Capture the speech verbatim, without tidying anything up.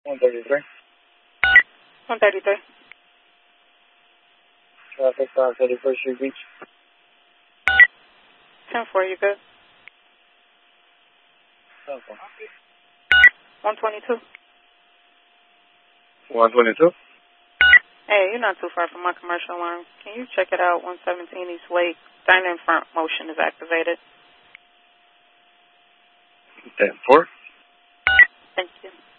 one thirty-three. one thirty-three. Traffic on thirty-first Street Beach. ten four, you good? Okay. one twenty-two. one twenty-two? Hey, you're not too far from my commercial line. Can you check it out? one seventeen East Lake. Dine-in front motion is activated. ten four? Thank you.